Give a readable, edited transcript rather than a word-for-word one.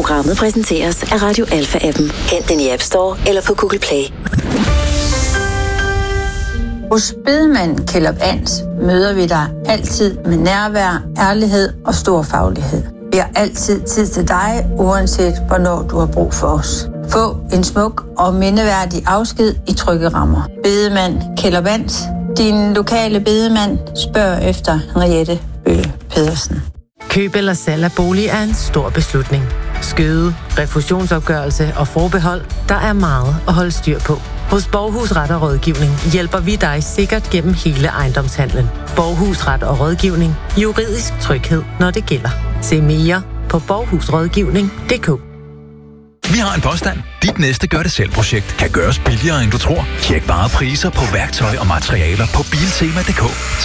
Programmet præsenteres af Radio Alpha-appen. Hent den i App Store eller på Google Play. Hos bedemand Kjeld Ans møder vi dig altid med nærvær, ærlighed og stor faglighed. Vi har altid tid til dig, uanset hvornår du har brug for os. Få en smuk og mindeværdig afsked i trygge rammer. Bedemand Kjeld Ans. Din lokale bedemand. Spørg efter Henriette Bøge Pedersen. Køb eller salg af bolig er en stor beslutning. Skøde, refusionsopgørelse og forbehold, der er meget at holde styr på. Hos Borghus Ret og Rådgivning hjælper vi dig sikkert gennem hele ejendomshandlen. Borghus Ret og Rådgivning. Juridisk tryghed, når det gælder. Se mere på borghusrådgivning.dk. Vi har en påstand. Dit næste gør-det-selv-projekt kan gøres billigere, end du tror. Tjek bare priser på værktøj og materialer på Biltema.dk.